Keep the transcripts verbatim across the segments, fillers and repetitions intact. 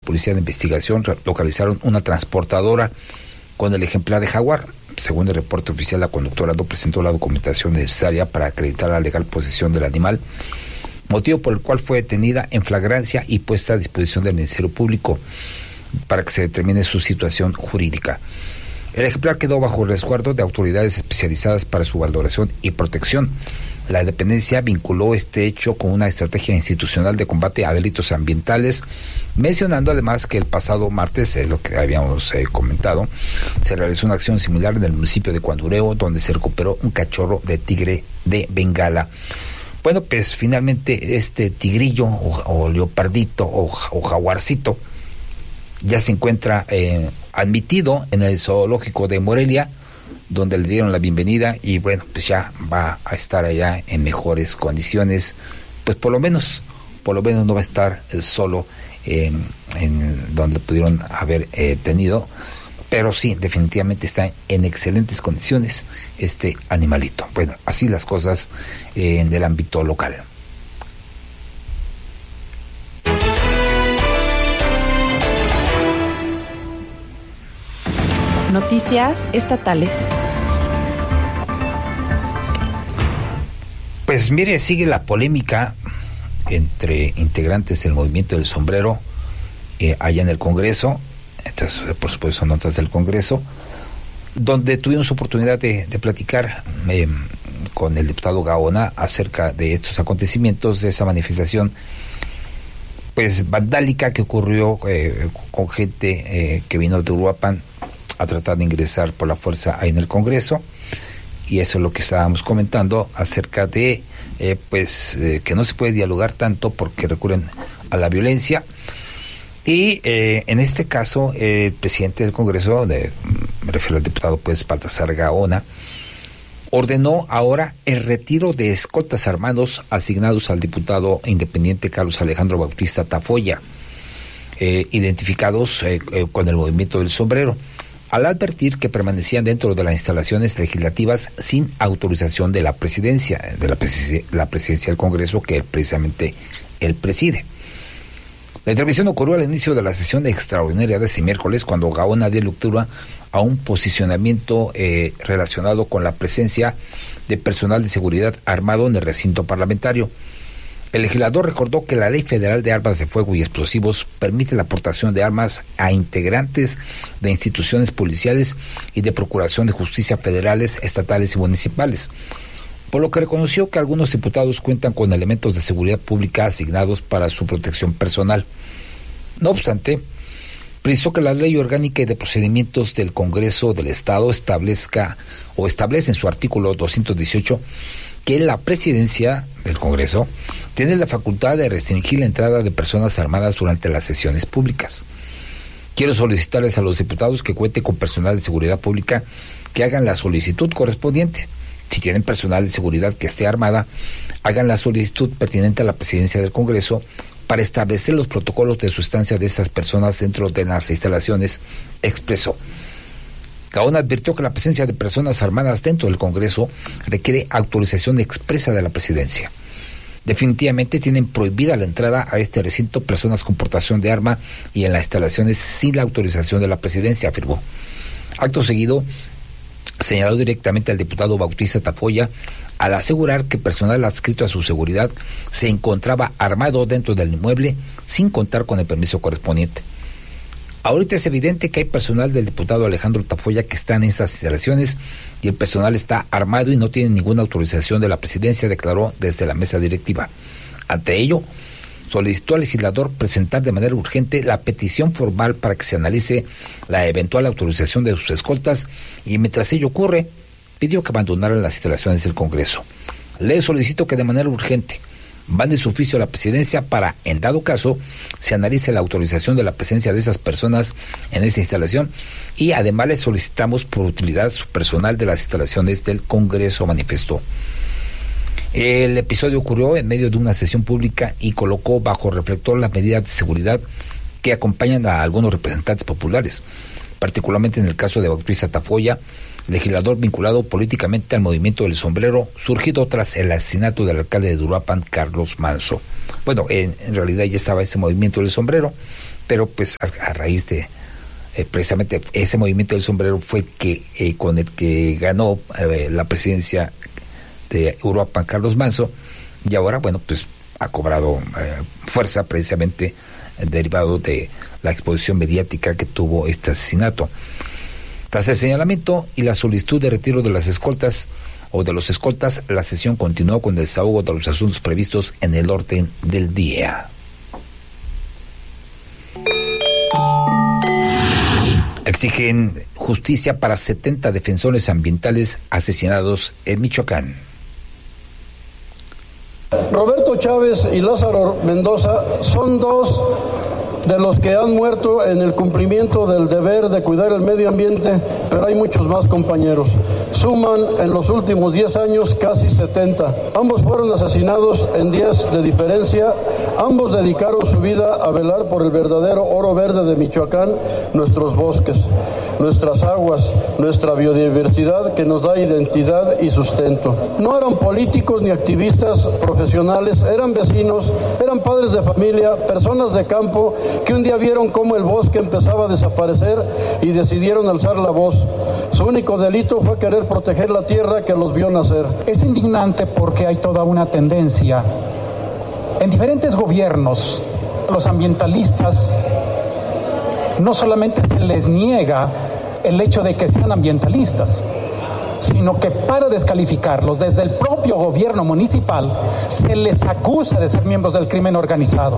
Policía de Investigación localizaron una transportadora con el ejemplar de jaguar. Según el reporte oficial, la conductora no presentó la documentación necesaria para acreditar la legal posesión del animal, motivo por el cual fue detenida en flagrancia y puesta a disposición del Ministerio Público para que se determine su situación jurídica. El ejemplar quedó bajo el resguardo de autoridades especializadas para su valoración y protección. La dependencia vinculó este hecho con una estrategia institucional de combate a delitos ambientales, mencionando además que el pasado martes, es lo que habíamos eh, comentado, se realizó una acción similar en el municipio de Cuandureo, donde se recuperó un cachorro de tigre de Bengala. Bueno, pues finalmente este tigrillo o, o leopardito o, o jaguarcito ya se encuentra eh, admitido en el zoológico de Morelia, donde le dieron la bienvenida y bueno, pues ya va a estar allá en mejores condiciones, pues por lo menos, por lo menos no va a estar solo eh, en donde pudieron haber eh, tenido, pero sí, definitivamente está en excelentes condiciones este animalito. Bueno, así las cosas eh, en el ámbito local. Noticias estatales. Pues mire, sigue la polémica entre integrantes del movimiento del sombrero eh, allá en el Congreso. Entonces, por supuesto, notas del Congreso, donde tuvimos oportunidad de, de platicar eh, con el diputado Gaona acerca de estos acontecimientos, de esa manifestación pues vandálica que ocurrió eh, con gente eh, que vino de Uruapan a tratar de ingresar por la fuerza ahí en el Congreso. Y eso es lo que estábamos comentando acerca de eh, pues eh, que no se puede dialogar tanto porque recurren a la violencia. Y eh, en este caso eh, el presidente del Congreso, de, me refiero al diputado pues Baltasar Gaona, ordenó ahora el retiro de escoltas armados asignados al diputado independiente Carlos Alejandro Bautista Tafoya, eh, identificados eh, eh, con el movimiento del sombrero, al advertir que permanecían dentro de las instalaciones legislativas sin autorización de la presidencia, de la, presidencia, la presidencia del Congreso, que precisamente él preside. La intervención ocurrió al inicio de la sesión extraordinaria de este miércoles, cuando Gaona dio lectura a un posicionamiento eh, relacionado con la presencia de personal de seguridad armado en el recinto parlamentario. El legislador recordó que la Ley Federal de Armas de Fuego y Explosivos permite la aportación de armas a integrantes de instituciones policiales y de procuración de justicia federales, estatales y municipales, por lo que reconoció que algunos diputados cuentan con elementos de seguridad pública asignados para su protección personal. No obstante, precisó que la Ley Orgánica y de Procedimientos del Congreso del Estado establezca o establece en su artículo doscientos dieciocho que la presidencia del Congreso tiene la facultad de restringir la entrada de personas armadas durante las sesiones públicas. Quiero solicitarles a los diputados que cuenten con personal de seguridad pública que hagan la solicitud correspondiente. Si tienen personal de seguridad que esté armada, hagan la solicitud pertinente a la presidencia del Congreso para establecer los protocolos de su estancia de esas personas dentro de las instalaciones, expresó. Gaona advirtió que la presencia de personas armadas dentro del Congreso requiere autorización expresa de la presidencia. Definitivamente tienen prohibida la entrada a este recinto personas con portación de arma y en las instalaciones sin la autorización de la presidencia, afirmó. Acto seguido, señaló directamente al diputado Bautista Tafoya al asegurar que personal adscrito a su seguridad se encontraba armado dentro del inmueble sin contar con el permiso correspondiente. Ahorita es evidente que hay personal del diputado Alejandro Tafoya que está en estas instalaciones y el personal está armado y no tiene ninguna autorización de la presidencia, declaró desde la mesa directiva. Ante ello, solicitó al legislador presentar de manera urgente la petición formal para que se analice la eventual autorización de sus escoltas y mientras ello ocurre, pidió que abandonaran las instalaciones del Congreso. Le solicito que de manera urgente mande su oficio a la presidencia para, en dado caso, se analice la autorización de la presencia de esas personas en esa instalación y además le solicitamos por utilidad su personal de las instalaciones del Congreso, manifestó. El episodio ocurrió en medio de una sesión pública y colocó bajo reflector las medidas de seguridad que acompañan a algunos representantes populares, particularmente en el caso de Bautista Tafoya, legislador vinculado políticamente al movimiento del sombrero, surgido tras el asesinato del alcalde de Uruapan, Carlos Manso. Bueno, en, en realidad ya estaba ese movimiento del sombrero, pero pues a, a raíz de eh, precisamente ese movimiento del sombrero fue que eh, con el que ganó eh, la presidencia de Uruapan Carlos Manzo, y ahora bueno pues ha cobrado eh, fuerza precisamente eh, derivado de la exposición mediática que tuvo este asesinato. Tras el señalamiento y la solicitud de retiro de las escoltas o de los escoltas, la sesión continuó con el desahogo de los asuntos previstos en el orden del día. Exigen justicia para setenta defensores ambientales asesinados en Michoacán. Roberto Chávez y Lázaro Mendoza son dos de los que han muerto en el cumplimiento del deber de cuidar el medio ambiente, pero hay muchos más compañeros. Suman en los últimos diez años casi setenta. Ambos fueron asesinados en días de diferencia. Ambos dedicaron su vida a velar por el verdadero oro verde de Michoacán, nuestros bosques, nuestras aguas, nuestra biodiversidad que nos da identidad y sustento. No eran políticos ni activistas profesionales, eran vecinos, eran padres de familia, personas de campo que un día vieron cómo el bosque empezaba a desaparecer y decidieron alzar la voz. Su único delito fue querer proteger la tierra que los vio nacer. Es indignante porque hay toda una tendencia en diferentes gobiernos. Los ambientalistas no solamente se les niega el hecho de que sean ambientalistas, sino que para descalificarlos desde el propio gobierno municipal se les acusa de ser miembros del crimen organizado.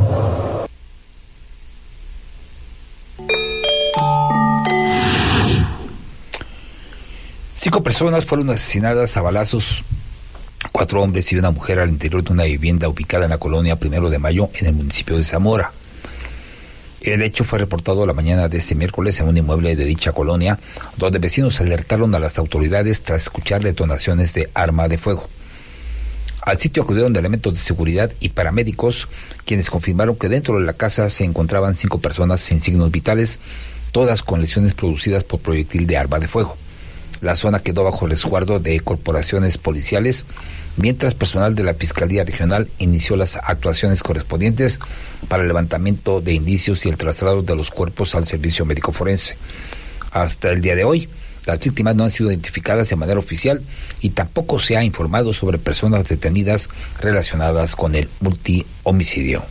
Cinco personas fueron asesinadas a balazos, cuatro hombres y una mujer al interior de una vivienda ubicada en la colonia Primero de Mayo, en el municipio de Zamora. El hecho fue reportado la mañana de este miércoles en un inmueble de dicha colonia, donde vecinos alertaron a las autoridades tras escuchar detonaciones de arma de fuego. Al sitio acudieron elementos de seguridad y paramédicos, quienes confirmaron que dentro de la casa se encontraban cinco personas sin signos vitales, todas con lesiones producidas por proyectil de arma de fuego. La zona quedó bajo resguardo de corporaciones policiales, mientras personal de la Fiscalía Regional inició las actuaciones correspondientes para el levantamiento de indicios y el traslado de los cuerpos al servicio médico forense. Hasta el día de hoy, las víctimas no han sido identificadas de manera oficial y tampoco se ha informado sobre personas detenidas relacionadas con el multihomicidio.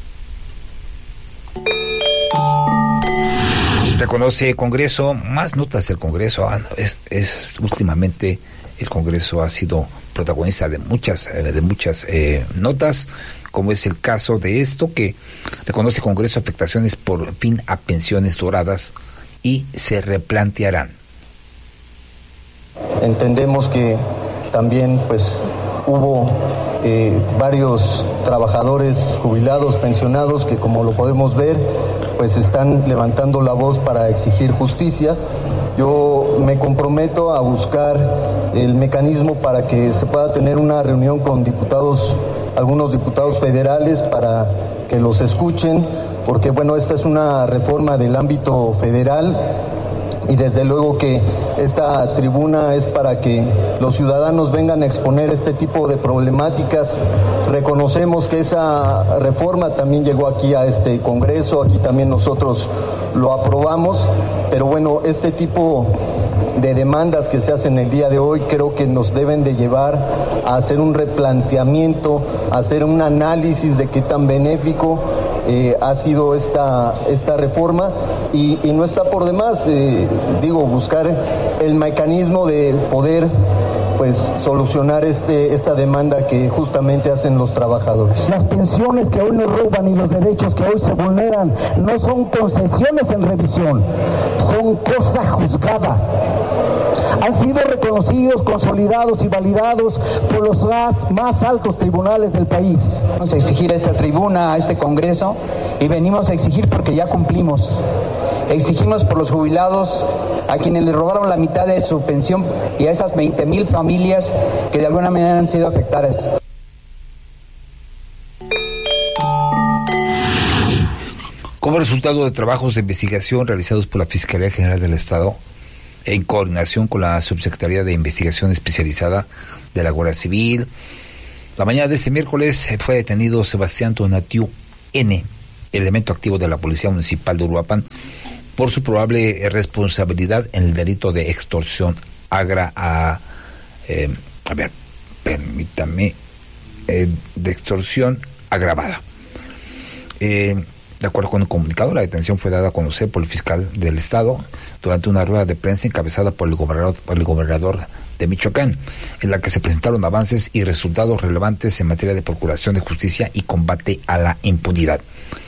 Reconoce Congreso, más notas del Congreso. Ah, no, es, es últimamente el Congreso ha sido protagonista de muchas de muchas eh, notas, como es el caso de esto, que reconoce Congreso afectaciones por fin a pensiones doradas y se replantearán. Entendemos que también pues hubo eh, varios trabajadores jubilados, pensionados, que como lo podemos ver, pues están levantando la voz para exigir justicia. Yo me comprometo a buscar el mecanismo para que se pueda tener una reunión con diputados, algunos diputados federales, para que los escuchen, porque bueno, esta es una reforma del ámbito federal y desde luego que esta tribuna es para que los ciudadanos vengan a exponer este tipo de problemáticas. Reconocemos que esa reforma también llegó aquí a este Congreso, aquí también nosotros lo aprobamos, pero bueno, este tipo de demandas que se hacen el día de hoy creo que nos deben de llevar a hacer un replanteamiento, a hacer un análisis de qué tan benéfico eh, ha sido esta, esta reforma y, y no está por demás, eh, digo, buscar el mecanismo de poder pues solucionar este esta demanda que justamente hacen los trabajadores. Las pensiones que hoy nos roban y los derechos que hoy se vulneran no son concesiones en revisión, son cosa juzgada. Han sido reconocidos, consolidados y validados por los más, más altos tribunales del país. Vamos a exigir a esta tribuna, a este Congreso, y venimos a exigir porque ya cumplimos. Exigimos por los jubilados, a quienes les robaron la mitad de su pensión y a esas veinte mil familias que de alguna manera han sido afectadas. Como resultado de trabajos de investigación realizados por la Fiscalía General del Estado, en coordinación con la Subsecretaría de Investigación Especializada de la Guardia Civil, la mañana de este miércoles fue detenido Sebastián Tonatiu N., elemento activo de la Policía Municipal de Uruapan, por su probable responsabilidad en el delito de extorsión agra a, eh, a ver, permítame, eh, de extorsión agravada. Eh, de acuerdo con el comunicado, la detención fue dada a conocer por el fiscal del Estado durante una rueda de prensa encabezada por el gobernador, por el gobernador de Michoacán, en la que se presentaron avances y resultados relevantes en materia de procuración de justicia y combate a la impunidad.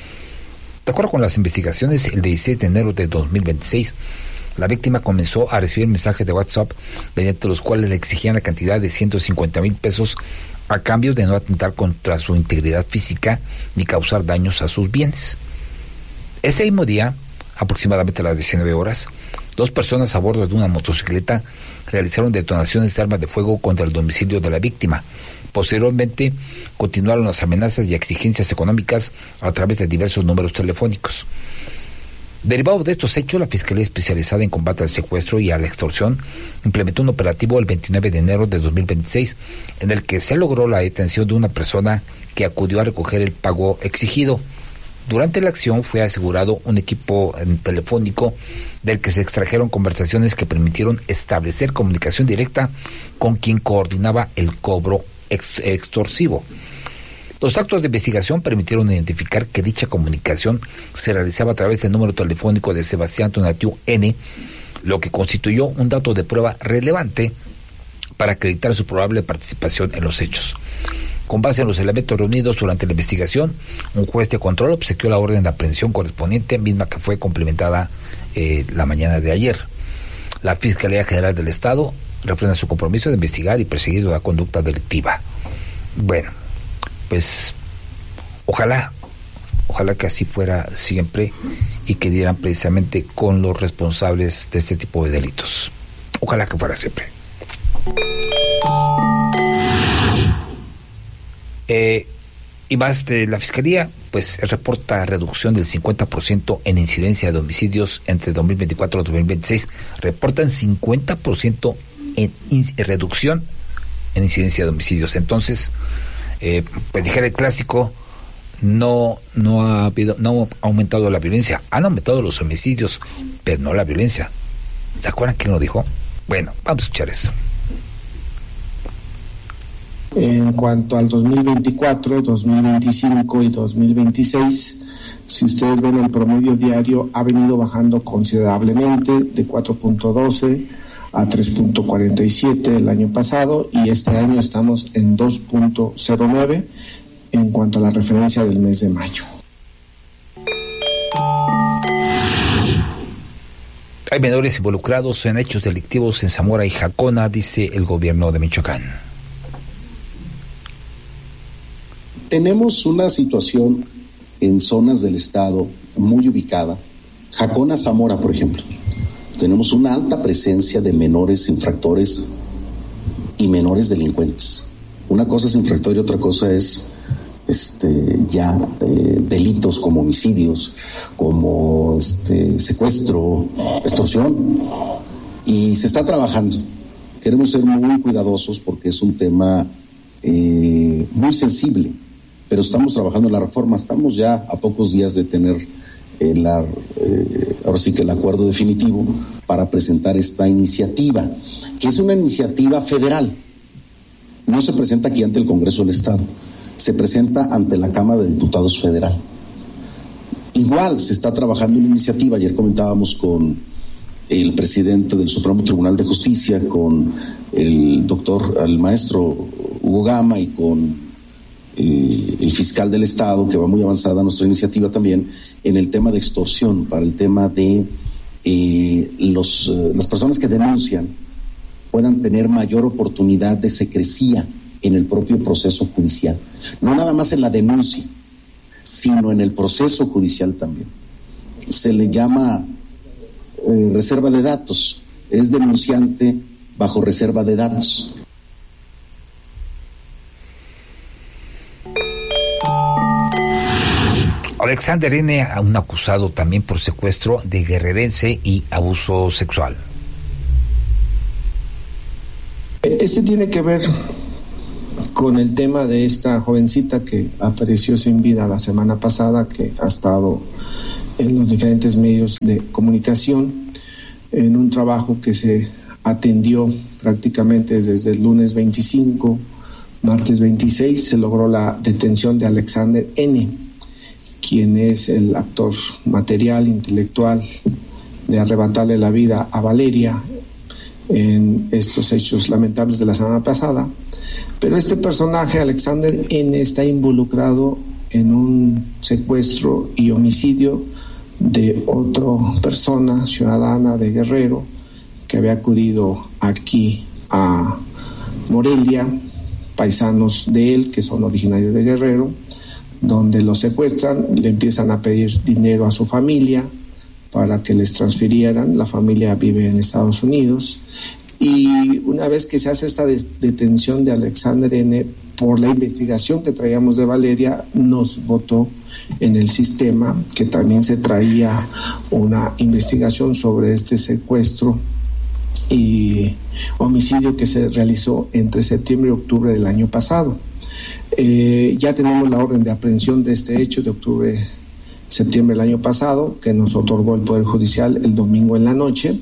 De acuerdo con las investigaciones, el dieciséis de enero de dos mil veintiséis, la víctima comenzó a recibir mensajes de WhatsApp mediante los cuales le exigían la cantidad de ciento cincuenta mil pesos a cambio de no atentar contra su integridad física ni causar daños a sus bienes. Ese mismo día, aproximadamente a las diecinueve horas, dos personas a bordo de una motocicleta realizaron detonaciones de armas de fuego contra el domicilio de la víctima. Posteriormente, continuaron las amenazas y exigencias económicas a través de diversos números telefónicos. Derivado de estos hechos, la Fiscalía Especializada en Combate al Secuestro y a la Extorsión implementó un operativo el veintinueve de enero de dos mil veintiséis, en el que se logró la detención de una persona que acudió a recoger el pago exigido. Durante la acción fue asegurado un equipo telefónico del que se extrajeron conversaciones que permitieron establecer comunicación directa con quien coordinaba el cobro ex- extorsivo. Los actos de investigación permitieron identificar que dicha comunicación se realizaba a través del número telefónico de Sebastián Tonatiu N., lo que constituyó un dato de prueba relevante para acreditar su probable participación en los hechos. Con base en los elementos reunidos durante la investigación, un juez de control obsequió la orden de aprehensión correspondiente, misma que fue complementada eh, la mañana de ayer. La Fiscalía General del Estado refrenda su compromiso de investigar y perseguir la conducta delictiva. Bueno, pues ojalá, ojalá que así fuera siempre y que dieran precisamente con los responsables de este tipo de delitos. Ojalá que fuera siempre. Eh, y más de la Fiscalía, pues reporta reducción del cincuenta por ciento en incidencia de homicidios entre dos mil veinticuatro y dos mil veintiséis. Reportan cincuenta por ciento en in- reducción en incidencia de homicidios. Entonces, eh, pues dijera el clásico, no, no ha habido, no ha aumentado la violencia. Han aumentado los homicidios, pero no la violencia. ¿Se acuerdan quién lo dijo? Bueno, vamos a escuchar esto. En cuanto al dos mil veinticuatro, dos mil veinticinco y dos mil veintiséis, si ustedes ven el promedio diario ha venido bajando considerablemente de cuatro punto doce a tres punto cuarenta y siete el año pasado, y este año estamos en dos punto cero nueve en cuanto a la referencia del mes de mayo. Hay menores involucrados en hechos delictivos en Zamora y Jacona, dice el gobierno de Michoacán. Tenemos una situación en zonas del estado muy ubicada. Jacona, Zamora, por ejemplo. Tenemos una alta presencia de menores infractores y menores delincuentes. Una cosa es infractor y otra cosa es este, ya eh, delitos como homicidios, como este, secuestro, extorsión. Y se está trabajando. Queremos ser muy cuidadosos porque es un tema eh, muy sensible. Pero estamos trabajando en la reforma, estamos ya a pocos días de tener eh, la, eh, ahora sí que el acuerdo definitivo para presentar esta iniciativa, que es una iniciativa federal. No se presenta aquí ante el Congreso del Estado, se presenta ante la Cámara de Diputados Federal. Igual se está trabajando una iniciativa, ayer comentábamos con el presidente del Supremo Tribunal de Justicia, con el doctor, el maestro Hugo Gama y con Eh, el fiscal del estado, que va muy avanzada nuestra iniciativa también en el tema de extorsión, para el tema de eh, los, eh, las personas que denuncian puedan tener mayor oportunidad de secrecía en el propio proceso judicial, no nada más en la denuncia, sino en el proceso judicial también. Se le llama eh, reserva de datos, es denunciante bajo reserva de datos. Alexander N., un acusado también por secuestro de guerrerense y abuso sexual. Este tiene que ver con el tema de esta jovencita que apareció sin vida la semana pasada, que ha estado en los diferentes medios de comunicación, en un trabajo que se atendió prácticamente desde el lunes veinticinco, martes veintiséis, se logró la detención de Alexander N., quien es el actor material, intelectual, de arrebatarle la vida a Valeria en estos hechos lamentables de la semana pasada. Pero este personaje, Alexander N., está involucrado en un secuestro y homicidio de otra persona, ciudadana de Guerrero, que había acudido aquí a Morelia, paisanos de él, que son originarios de Guerrero, donde lo secuestran, le empiezan a pedir dinero a su familia para que les transfirieran. La familia vive en Estados Unidos, y una vez que se hace esta detención de Alexander N., por la investigación que traíamos de Valeria, nos votó en el sistema que también se traía una investigación sobre este secuestro y homicidio que se realizó entre septiembre y octubre del año pasado. Eh, ya tenemos la orden de aprehensión de este hecho de octubre, septiembre del año pasado, que nos otorgó el Poder Judicial el domingo en la noche.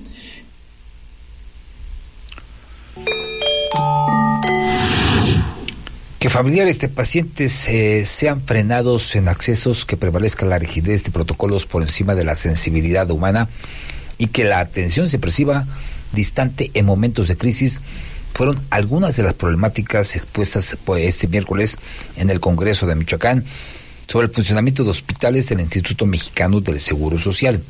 Que familiares de pacientes eh, sean frenados en accesos, que prevalezca la rigidez de protocolos por encima de la sensibilidad humana y que la atención se perciba distante en momentos de crisis, fueron algunas de las problemáticas expuestas pues, este miércoles en el Congreso de Michoacán sobre el funcionamiento de hospitales del Instituto Mexicano del Seguro Social.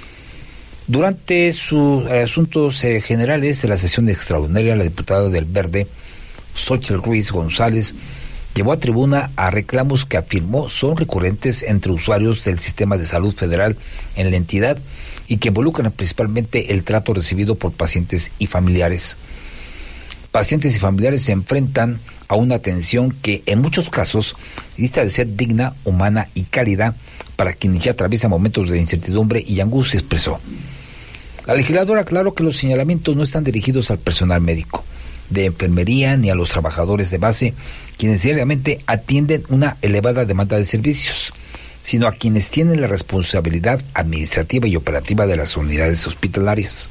Durante sus asuntos eh, generales de la sesión extraordinaria, la diputada del Verde, Xochitl Ruiz González, llevó a tribuna a reclamos que afirmó son recurrentes entre usuarios del sistema de salud federal en la entidad y que involucran principalmente el trato recibido por pacientes y familiares. Pacientes y familiares se enfrentan a una atención que en muchos casos dista de ser digna, humana y cálida para quienes ya atraviesan momentos de incertidumbre y angustia, expresó. La legisladora aclaró que los señalamientos no están dirigidos al personal médico, de enfermería ni a los trabajadores de base, quienes diariamente atienden una elevada demanda de servicios, sino a quienes tienen la responsabilidad administrativa y operativa de las unidades hospitalarias.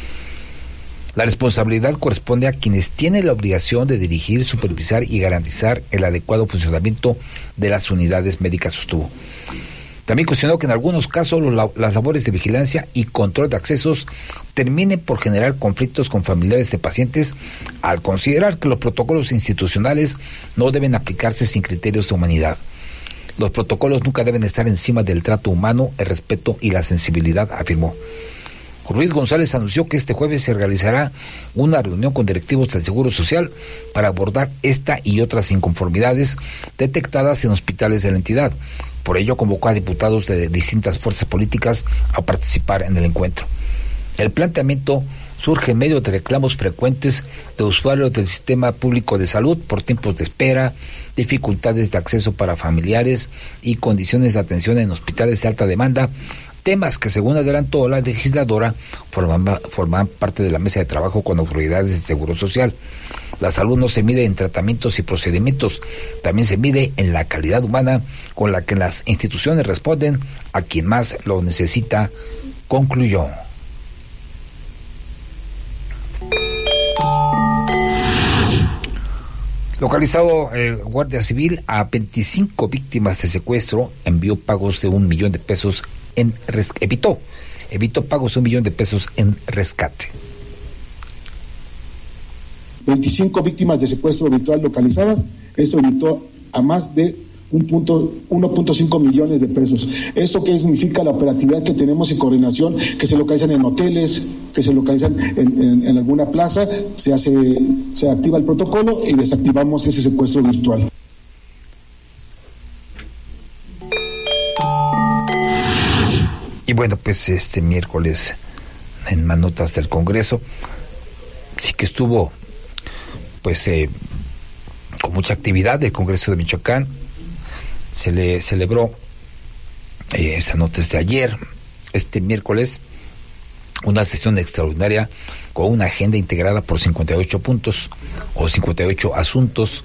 La responsabilidad corresponde a quienes tienen la obligación de dirigir, supervisar y garantizar el adecuado funcionamiento de las unidades médicas, sostuvo. También cuestionó que en algunos casos los, las labores de vigilancia y control de accesos terminen por generar conflictos con familiares de pacientes, al considerar que los protocolos institucionales no deben aplicarse sin criterios de humanidad. Los protocolos nunca deben estar encima del trato humano, el respeto y la sensibilidad, afirmó. Ruiz González anunció que este jueves se realizará una reunión con directivos del Seguro Social para abordar esta y otras inconformidades detectadas en hospitales de la entidad. Por ello, convocó a diputados de distintas fuerzas políticas a participar en el encuentro. El planteamiento surge en medio de reclamos frecuentes de usuarios del sistema público de salud por tiempos de espera, dificultades de acceso para familiares y condiciones de atención en hospitales de alta demanda, temas que, según adelantó la legisladora, forman, forman parte de la mesa de trabajo con autoridades del Seguro Social. La salud no se mide en tratamientos y procedimientos, también se mide en la calidad humana con la que las instituciones responden a quien más lo necesita, concluyó. Localizado eh, Guardia Civil a veinticinco víctimas de secuestro, envió pagos de un millón de pesos en res, evitó, evitó pagos de un millón de pesos en rescate. veinticinco víctimas de secuestro virtual localizadas, esto evitó a más de uno punto cinco millones de pesos. ¿Esto qué significa? La operatividad que tenemos y coordinación, que se localizan en hoteles, que se localizan en, en, en alguna plaza, se hace, se activa el protocolo y desactivamos ese secuestro virtual. Y bueno, pues este miércoles en manotas del Congreso sí que estuvo pues eh, con mucha actividad el Congreso de Michoacán. Se le celebró eh, esa nota de ayer, este miércoles, una sesión extraordinaria con una agenda integrada por cincuenta y ocho puntos o cincuenta y ocho asuntos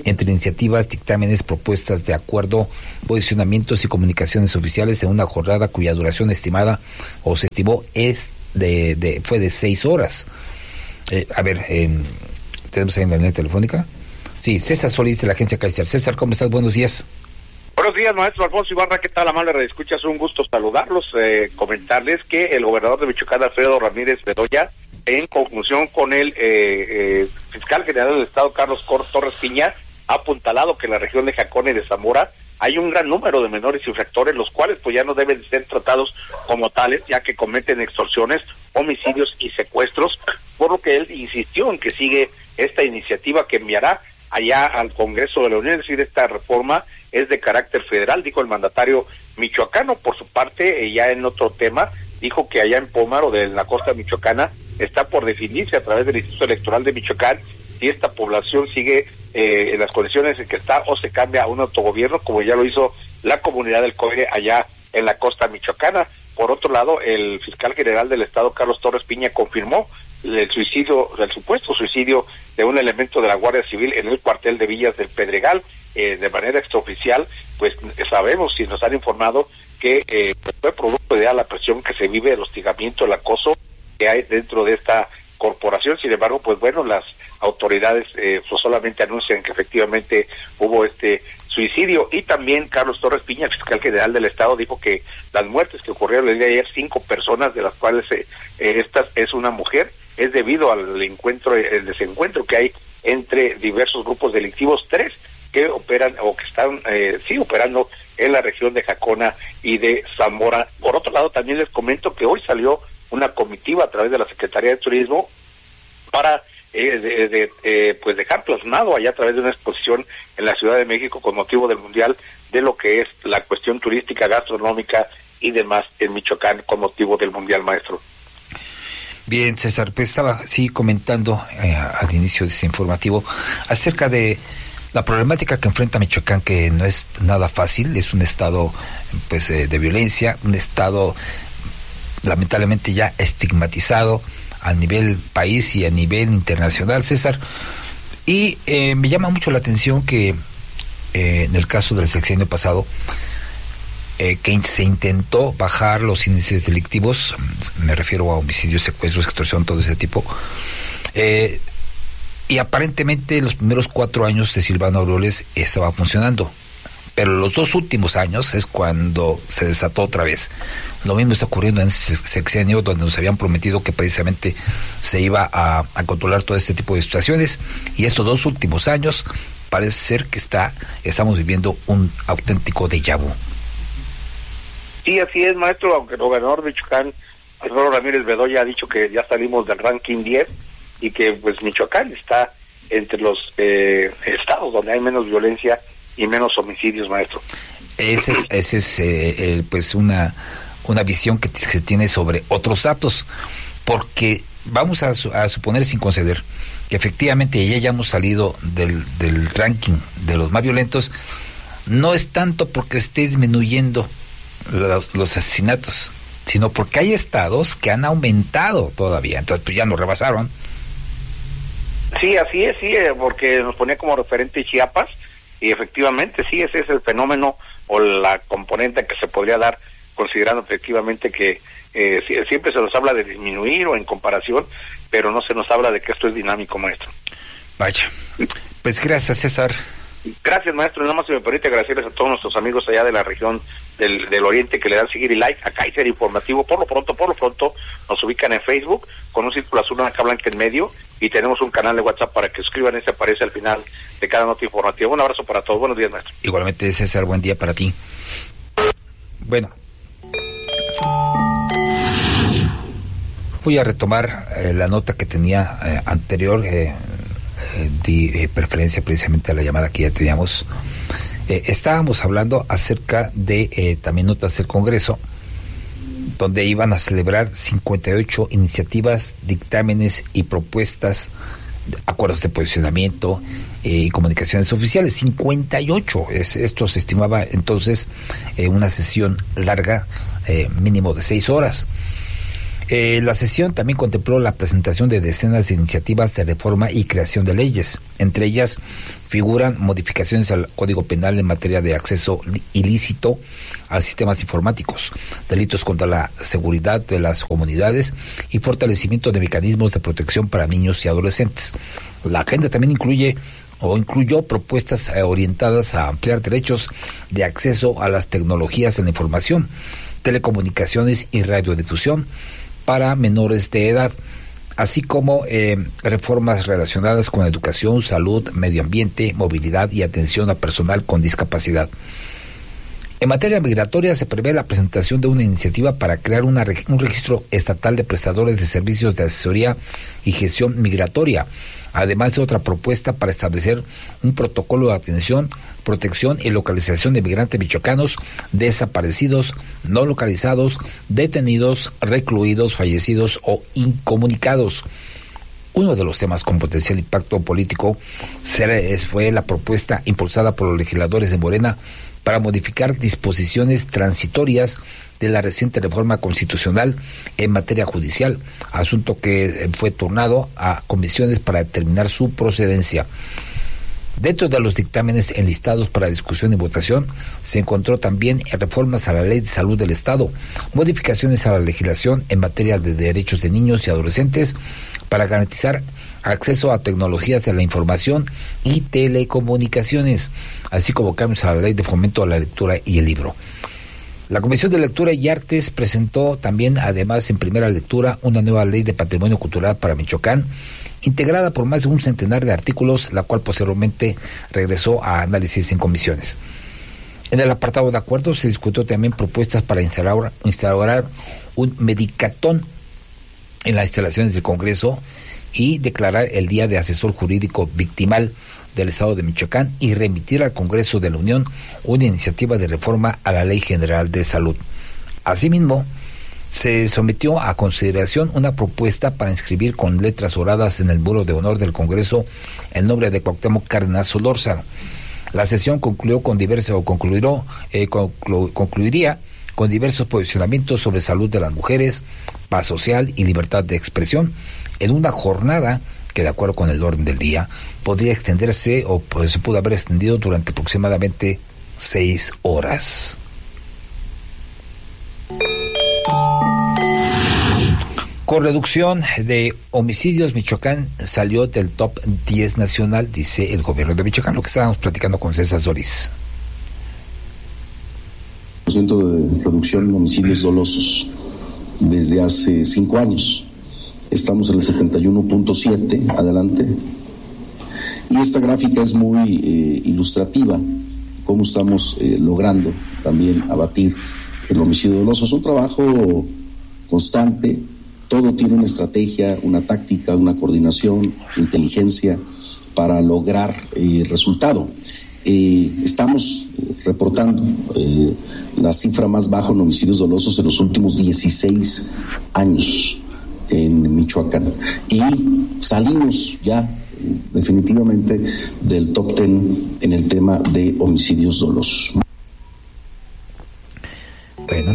entre iniciativas, dictámenes, propuestas de acuerdo, posicionamientos y comunicaciones oficiales en una jornada cuya duración estimada o se estimó es de, de fue de seis horas. Eh, a ver, eh, ¿tenemos ahí en la línea telefónica? Sí, César Solís de la agencia Kaiser. César, ¿cómo estás? Buenos días. Buenos días, maestro Alfonso Ibarra, ¿qué tal, amable redescuchas? Un gusto saludarlos, eh, comentarles que el gobernador de Michoacán, Alfredo Ramírez Bedoya, en conjunción con el eh, eh, fiscal general del Estado, Carlos Torres Piña, ha apuntalado que en la región de Jacona y de Zamora hay un gran número de menores infractores, los cuales pues ya no deben ser tratados como tales, ya que cometen extorsiones, homicidios y secuestros, por lo que él insistió en que sigue esta iniciativa que enviará allá al Congreso de la Unión, es decir, esta reforma es de carácter federal, dijo el mandatario michoacano. Por su parte, eh, ya en otro tema, dijo que allá en Pómaro, de la costa michoacana, está por definirse a través del Instituto Electoral de Michoacán si esta población sigue eh, en las condiciones en que está o se cambia a un autogobierno, como ya lo hizo la comunidad del Coire allá en la costa michoacana. Por otro lado, el fiscal general del Estado, Carlos Torres Piña, confirmó el suicidio, el supuesto suicidio de un elemento de la Guardia Civil en el cuartel de Villas del Pedregal. Eh, de manera extraoficial, pues sabemos y nos han informado que eh, fue producto de la presión que se vive, el hostigamiento, el acoso que hay dentro de esta corporación. Sin embargo, pues bueno, las autoridades eh, pues solamente anuncian que efectivamente hubo este suicidio. Y también Carlos Torres Piña, fiscal general del Estado, dijo que las muertes que ocurrieron el día de ayer, cinco personas, de las cuales eh, eh, esta es una mujer, es debido al encuentro, el desencuentro que hay entre diversos grupos delictivos, tres que operan o que están eh, sí operando en la región de Jacona y de Zamora. Por otro lado, también les comento que hoy salió una comitiva a través de la Secretaría de Turismo para eh, de, de, eh, pues dejar plasmado allá a través de una exposición en la Ciudad de México con motivo del Mundial de lo que es la cuestión turística, gastronómica y demás en Michoacán con motivo del Mundial, maestro. Bien, César, pues estaba sí comentando eh, al inicio de este informativo acerca de la problemática que enfrenta Michoacán, que no es nada fácil. Es un estado pues eh, de violencia, un estado lamentablemente ya estigmatizado a nivel país y a nivel internacional, César. Y eh, me llama mucho la atención que eh, en el caso del sexenio pasado, eh, que se intentó bajar los índices delictivos, me refiero a homicidios, secuestros, extorsión, todo ese tipo, eh, y aparentemente los primeros cuatro años de Silvano Aureoles estaba funcionando, pero los dos últimos años es cuando se desató otra vez. Lo mismo está ocurriendo en este sexenio, donde nos habían prometido que precisamente se iba a, a controlar todo este tipo de situaciones, y estos dos últimos años parece ser que está estamos viviendo un auténtico déjà vu. Sí, así es, maestro, aunque el gobernador de Michoacán, Alfredo Ramírez Bedoya, ha dicho que ya salimos del ranking diez y que pues Michoacán está entre los eh, estados donde hay menos violencia y menos homicidios, maestro. Ese es, ese es eh, eh, pues una una visión que se tiene sobre otros datos, porque vamos a, a suponer, sin conceder, que efectivamente ya hayamos salido del, del ranking de los más violentos. No es tanto porque esté disminuyendo los, los asesinatos, sino porque hay estados que han aumentado todavía, entonces pues ya nos rebasaron. Sí, así es, sí, porque nos ponía como referente Chiapas, y efectivamente sí, ese es el fenómeno o la componente que se podría dar, considerando efectivamente que eh, siempre se nos habla de disminuir o en comparación, pero no se nos habla de que esto es dinámico, maestro. Vaya, pues gracias, César. Gracias, maestro. Nada más se me permite agradecerles a todos nuestros amigos allá de la región del, del Oriente que le dan seguir y like a Kaiser Informativo. Por lo pronto, por lo pronto, nos ubican en Facebook con un círculo azul, una acá blanca en medio, y tenemos un canal de WhatsApp para que suscriban. Ese aparece al final de cada nota informativa. Un abrazo para todos. Buenos días, maestro. Igualmente, César, buen día para ti. Bueno, voy a retomar eh, la nota que tenía eh, anterior. Eh, eh, di eh, preferencia precisamente a la llamada que ya teníamos. Eh, estábamos hablando acerca de eh, también notas del Congreso, donde iban a celebrar cincuenta y ocho iniciativas, dictámenes y propuestas, acuerdos de posicionamiento eh, y comunicaciones oficiales. cincuenta y ocho, es, esto se estimaba entonces eh, una sesión larga, eh, mínimo de seis horas. Eh, la sesión también contempló la presentación de decenas de iniciativas de reforma y creación de leyes. Entre ellas figuran modificaciones al Código Penal en materia de acceso ilícito a sistemas informáticos, delitos contra la seguridad de las comunidades y fortalecimiento de mecanismos de protección para niños y adolescentes. La agenda también incluye o incluyó propuestas orientadas a ampliar derechos de acceso a las tecnologías de la información, telecomunicaciones y radiodifusión para menores de edad, así como eh, reformas relacionadas con educación, salud, medio ambiente, movilidad y atención a personal con discapacidad. En materia migratoria se prevé la presentación de una iniciativa para crear una, un registro estatal de prestadores de servicios de asesoría y gestión migratoria, además de otra propuesta para establecer un protocolo de atención, protección y localización de migrantes michoacanos desaparecidos, no localizados, detenidos, recluidos, fallecidos o incomunicados. Uno de los temas con potencial impacto político fue la propuesta impulsada por los legisladores de Morena para modificar disposiciones transitorias de la reciente reforma constitucional en materia judicial, asunto que fue turnado a comisiones para determinar su procedencia. Dentro de los dictámenes enlistados para discusión y votación, se encontró también reformas a la Ley de Salud del Estado, modificaciones a la legislación en materia de derechos de niños y adolescentes para garantizar acceso a tecnologías de la información y telecomunicaciones, así como cambios a la Ley de Fomento a la Lectura y el Libro. La Comisión de Lectura y Artes presentó también, además, en primera lectura, una nueva Ley de Patrimonio Cultural para Michoacán, integrada por más de un centenar de artículos, la cual posteriormente regresó a análisis en comisiones. En el apartado de acuerdos se discutió también propuestas para instaurar, instaurar un medicatón en las instalaciones del Congreso y declarar el Día de Asesor Jurídico Victimal del Estado de Michoacán y remitir al Congreso de la Unión una iniciativa de reforma a la Ley General de Salud. Asimismo, se sometió a consideración una propuesta para inscribir con letras doradas en el muro de honor del Congreso el nombre de Cuauhtémoc Cárdenas Solórzano. La sesión concluyó con diversos, o concluyó, eh, conclu, concluiría con diversos posicionamientos sobre salud de las mujeres, paz social y libertad de expresión, en una jornada que, de acuerdo con el orden del día, podría extenderse o pues, se pudo haber extendido durante aproximadamente seis horas. Con reducción de homicidios, Michoacán salió del top diez nacional, dice el gobierno de Michoacán, lo que estábamos platicando con César Solís. por ciento de reducción en homicidios dolosos desde hace cinco años. Estamos en el setenta y uno punto siete, adelante. Y esta gráfica es muy eh, ilustrativa, cómo estamos eh, logrando también abatir el homicidio doloso. Es un trabajo constante, todo tiene una estrategia, una táctica, una coordinación, inteligencia para lograr el eh, resultado. Eh, estamos reportando eh, la cifra más baja en homicidios dolosos en los últimos dieciséis años en Michoacán, y salimos ya definitivamente del top ten en el tema de homicidios dolosos. Bueno,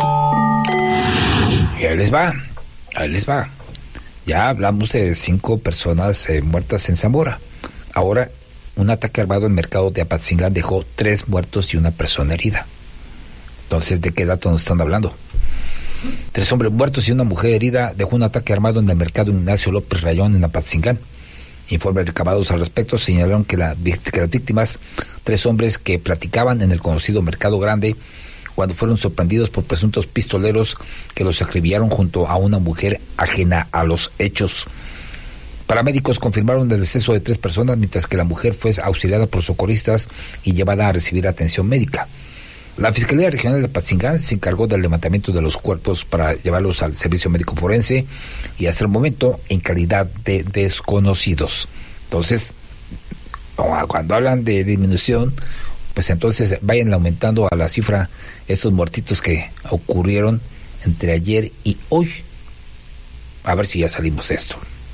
y ahí les va, ahí les va. Ya hablamos de cinco personas eh, muertas en Zamora. Ahora, un ataque armado en el mercado de Apatzingán dejó tres muertos y una persona herida. Entonces, ¿de qué dato nos están hablando? Tres hombres muertos y una mujer herida dejó un ataque armado en el mercado Ignacio López Rayón en Apatzingán. Informes recabados al respecto señalaron que, la, que las víctimas, tres hombres que platicaban en el conocido Mercado Grande, cuando fueron sorprendidos por presuntos pistoleros que los acribillaron junto a una mujer ajena a los hechos. Paramédicos confirmaron el deceso de tres personas, mientras que la mujer fue auxiliada por socorristas y llevada a recibir atención médica. La Fiscalía Regional de Apatzingán se encargó del levantamiento de los cuerpos para llevarlos al servicio médico forense y hasta el momento en calidad de desconocidos. Entonces, cuando hablan de disminución, pues entonces vayan aumentando a la cifra estos muertitos que ocurrieron entre ayer y hoy. A ver si ya salimos de esto.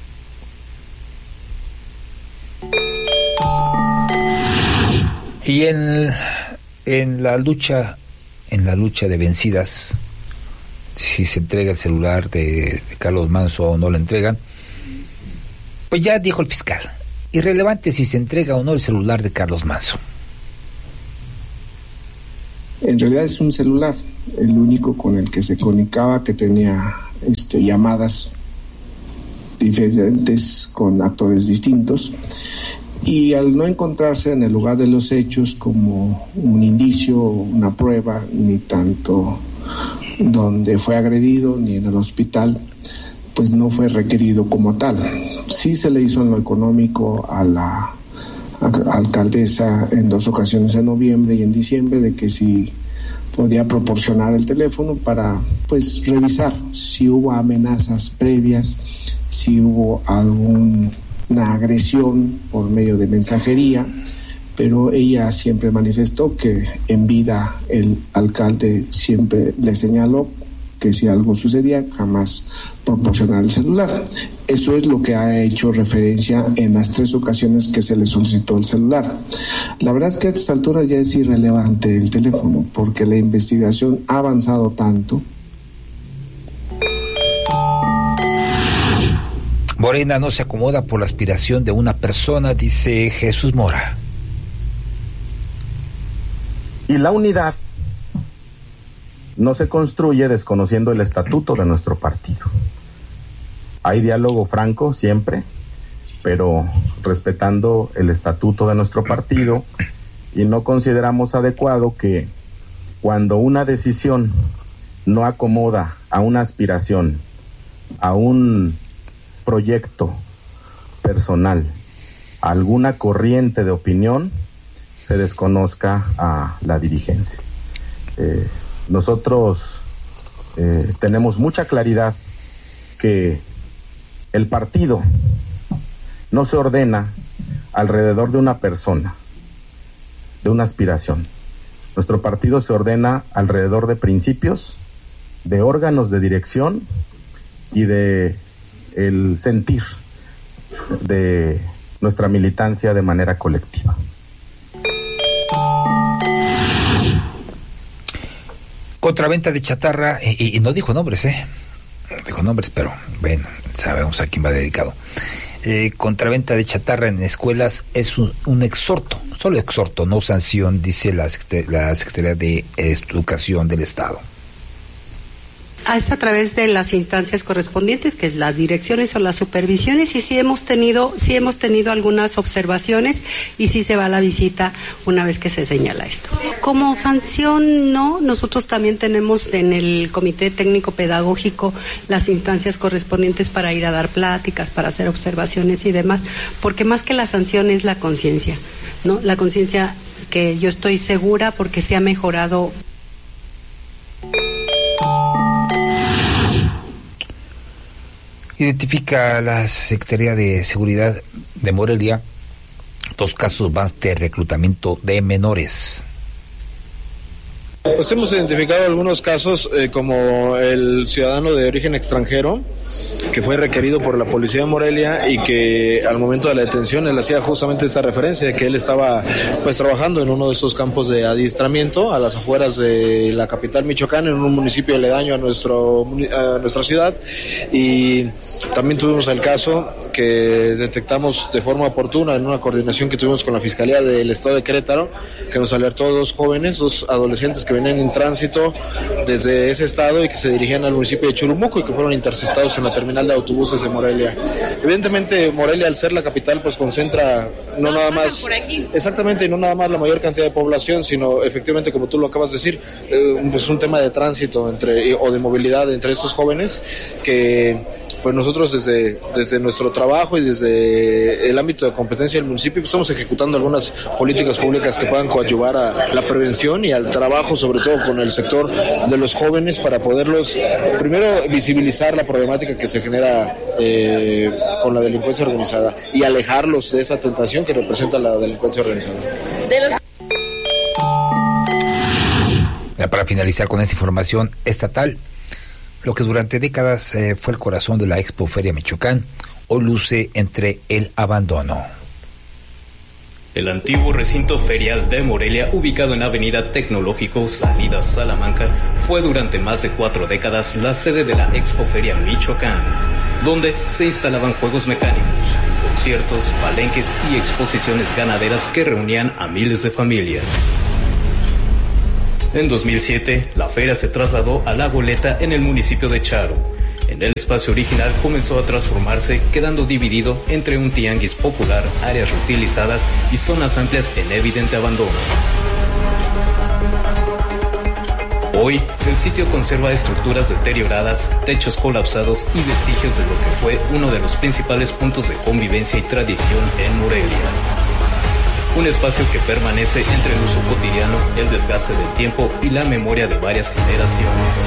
Y en, en la lucha, en la lucha de vencidas, si se entrega el celular de, de Carlos Manso o no lo entregan. Pues ya dijo el fiscal, irrelevante si se entrega o no el celular de Carlos Manso. En realidad es un celular, el único con el que se comunicaba, que tenía este, llamadas diferentes con actores distintos, y al no encontrarse en el lugar de los hechos como un indicio, una prueba, ni tanto donde fue agredido ni en el hospital, pues no fue requerido como tal. Sí se le hizo en lo económico a la alcaldesa en dos ocasiones, en noviembre y en diciembre, de que si podía proporcionar el teléfono para pues revisar si hubo amenazas previas, si hubo alguna agresión por medio de mensajería, pero ella siempre manifestó que en vida el alcalde siempre le señaló que si algo sucedía jamás proporcionar el celular. Eso es lo que ha hecho referencia en las tres ocasiones que se le solicitó el celular. La verdad es que a esta altura ya es irrelevante el teléfono, porque la investigación ha avanzado tanto. Morena no se acomoda por la aspiración de una persona, dice Jesús Mora. Y la unidad no se construye desconociendo el estatuto de nuestro partido. Hay diálogo franco siempre, pero respetando el estatuto de nuestro partido, y no consideramos adecuado que cuando una decisión no acomoda a una aspiración, a un proyecto personal, a alguna corriente de opinión, se desconozca a la dirigencia. Eh, nosotros eh, tenemos mucha claridad que el partido no se ordena alrededor de una persona, de una aspiración. Nuestro partido se ordena alrededor de principios, de órganos de dirección y de el sentir de nuestra militancia de manera colectiva. Contraventa de chatarra, y, y no dijo nombres, ¿eh? No dijo nombres, pero bueno, sabemos a quién va dedicado. Eh, contraventa de chatarra en escuelas es un, un exhorto, solo exhorto, no sanción, dice la, la Secretaría de Educación del Estado. Es a través de las instancias correspondientes, que es las direcciones o las supervisiones, y sí hemos tenido, sí hemos tenido algunas observaciones y sí se va a la visita una vez que se señala esto. Como sanción, no, nosotros también tenemos en el Comité Técnico Pedagógico las instancias correspondientes para ir a dar pláticas, para hacer observaciones y demás, porque más que la sanción es la conciencia, ¿no? La conciencia que yo estoy segura porque se ha mejorado. Identifica la Secretaría de Seguridad de Morelia dos casos más de reclutamiento de menores. Pues hemos identificado algunos casos eh, como el ciudadano de origen extranjero que fue requerido por la policía de Morelia y que al momento de la detención él hacía justamente esta referencia de que él estaba pues trabajando en uno de estos campos de adiestramiento a las afueras de la capital Michoacán, en un municipio aledaño a nuestro a nuestra ciudad. Y también tuvimos el caso que detectamos de forma oportuna en una coordinación que tuvimos con la Fiscalía del Estado de Querétaro, que nos alertó a dos jóvenes, dos adolescentes que venían en tránsito desde ese estado y que se dirigían al municipio de Churumuco y que fueron interceptados en la terminal de autobuses de Morelia. Evidentemente Morelia, al ser la capital, pues concentra no nada más, exactamente, no nada más la mayor cantidad de población, sino efectivamente, como tú lo acabas de decir, eh, pues un tema de tránsito entre o de movilidad entre estos jóvenes que pues nosotros desde, desde nuestro trabajo y desde el ámbito de competencia del municipio pues estamos ejecutando algunas políticas públicas que puedan coadyuvar a la prevención y al trabajo, sobre todo con el sector de los jóvenes, para poderlos, primero, visibilizar la problemática que se genera eh, con la delincuencia organizada y alejarlos de esa tentación que representa la delincuencia organizada. De los... Para finalizar con esta información estatal, lo que durante décadas eh, fue el corazón de la Expo Feria Michoacán, hoy luce entre el abandono. El antiguo recinto ferial de Morelia, ubicado en Avenida Tecnológico, salida Salamanca, fue durante más de cuatro décadas la sede de la Expoferia Michoacán, donde se instalaban juegos mecánicos, conciertos, palenques y exposiciones ganaderas que reunían a miles de familias. En dos mil siete, la feria se trasladó a La Goleta en el municipio de Charo. En el espacio original comenzó a transformarse, quedando dividido entre un tianguis popular, áreas reutilizadas y zonas amplias en evidente abandono. Hoy, el sitio conserva estructuras deterioradas, techos colapsados y vestigios de lo que fue uno de los principales puntos de convivencia y tradición en Morelia. Un espacio que permanece entre el uso cotidiano, el desgaste del tiempo y la memoria de varias generaciones.